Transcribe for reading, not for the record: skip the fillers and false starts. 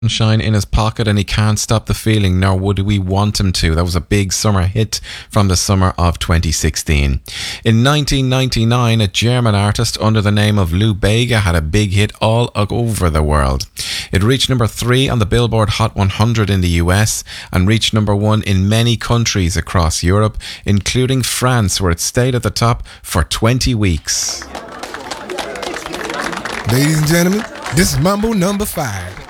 Sunshine in his pocket and he can't stop the feeling, nor would we want him to. That was a big summer hit from the summer of 2016. In 1999, a German artist under the name of Lou Bega had a big hit all over the world. It reached number 3 on the Billboard Hot 100 in the US and reached number 1 in many countries across Europe, including France, where it stayed at the top for 20 weeks. Ladies and gentlemen, this is Mambo number 5.